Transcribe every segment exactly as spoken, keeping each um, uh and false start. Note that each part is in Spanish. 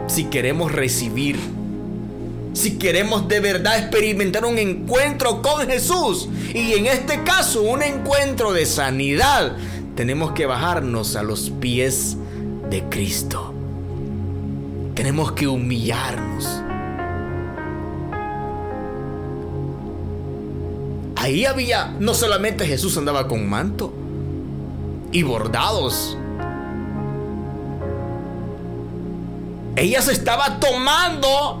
si queremos recibir, si queremos de verdad experimentar un encuentro con Jesús, y en este caso un encuentro de sanidad, tenemos que bajarnos a los pies de Cristo. Tenemos que humillarnos. Ahí había, no solamente Jesús andaba con manto y bordados. Ella se estaba tomando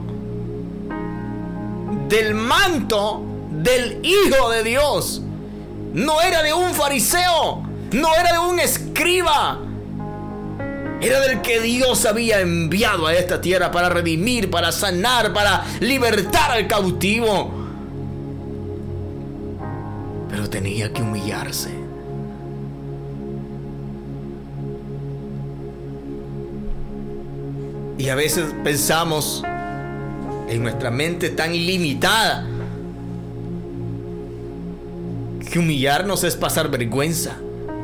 del manto del Hijo de Dios. No era de un fariseo, no era de un escriba. Era del que Dios había enviado a esta tierra para redimir, para sanar, para libertar al cautivo. Pero tenía que humillarse. Y a veces pensamos en nuestra mente tan limitada que humillarnos es pasar vergüenza,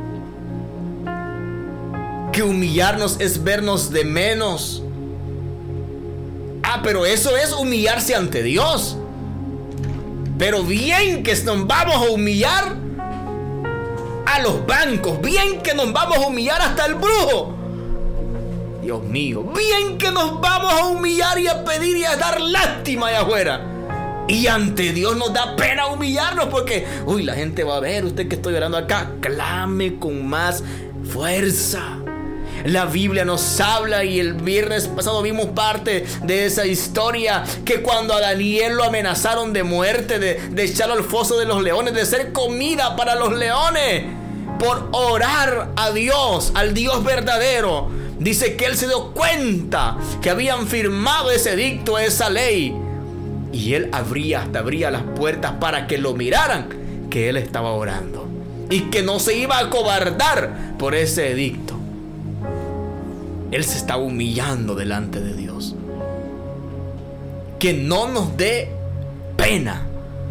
que humillarnos es vernos de menos. Ah, pero eso es humillarse ante Dios. Pero bien que nos vamos a humillar a los bancos, bien que nos vamos a humillar hasta el brujo. Dios mío, bien que nos vamos a humillar y a pedir y a dar lástima allá afuera. Y ante Dios nos da pena humillarnos porque, uy, la gente va a ver, usted que estoy orando acá, clame con más fuerza. La Biblia nos habla, y el viernes pasado vimos parte de esa historia, que cuando a Daniel lo amenazaron de muerte, de, de echarlo al foso de los leones, de ser comida para los leones, por orar a Dios, al Dios verdadero, dice que él se dio cuenta que habían firmado ese edicto, esa ley, y él abría, hasta abría las puertas para que lo miraran, que él estaba orando y que no se iba a acobardar por ese edicto. Él se estaba humillando delante de Dios. Que no nos dé pena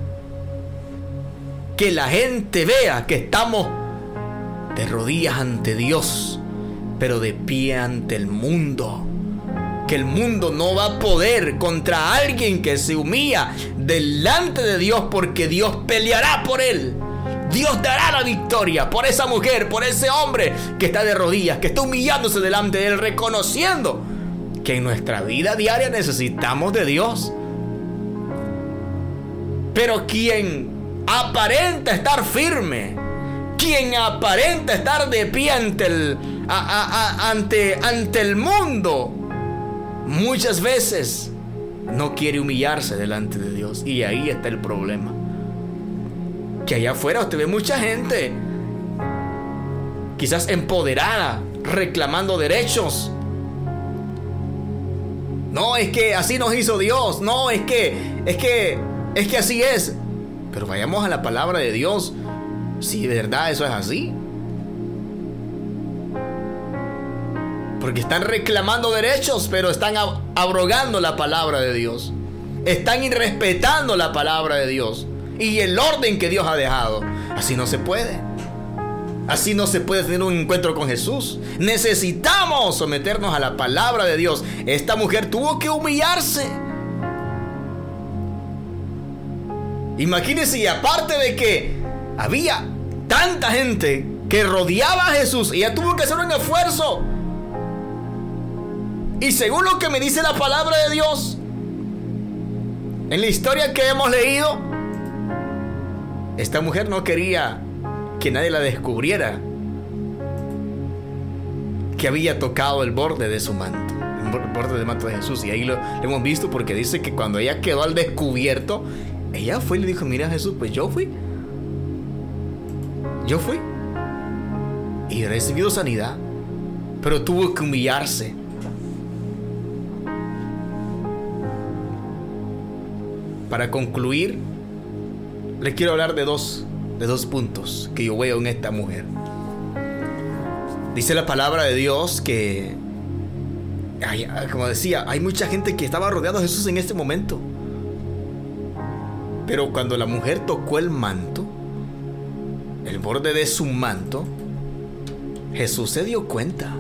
que la gente vea que estamos de rodillas ante Dios, pero de pie ante el mundo. Que el mundo no va a poder contra alguien que se humilla delante de Dios, porque Dios peleará por él. Dios dará la victoria por esa mujer, por ese hombre que está de rodillas, que está humillándose delante de él, reconociendo que en nuestra vida diaria necesitamos de Dios. Pero quien aparenta estar firme, quien aparenta estar de pie ante el, a, a, a, ante, ante el mundo, muchas veces no quiere humillarse delante de Dios. Y ahí está el problema. Que allá afuera usted ve mucha gente, quizás empoderada, reclamando derechos. No, es que así nos hizo Dios. No, es que, es que, es que así es. Pero vayamos a la palabra de Dios. Si de verdad eso es así. Porque están reclamando derechos, pero están ab- abrogando la palabra de Dios. Están irrespetando la palabra de Dios y el orden que Dios ha dejado. Así no se puede. Así no se puede tener un encuentro con Jesús. Necesitamos someternos a la palabra de Dios. Esta mujer tuvo que humillarse. Imagínense, y aparte de que había tanta gente que rodeaba a Jesús, ella tuvo que hacer un esfuerzo. Y según lo que me dice la palabra de Dios, en la historia que hemos leído, esta mujer no quería que nadie la descubriera que había tocado el borde de su manto, el borde del manto de Jesús. Y ahí lo, lo hemos visto, porque dice que cuando ella quedó al descubierto, ella fue y le dijo: mira, Jesús, pues yo fui Yo fui y he recibido sanidad. Pero tuvo que humillarse. Para concluir, les quiero hablar de dos, de dos puntos que yo veo en esta mujer. Dice la palabra de Dios que, hay, como decía, hay mucha gente que estaba rodeando a Jesús en este momento. Pero cuando la mujer tocó el manto, el borde de su manto, Jesús se dio cuenta.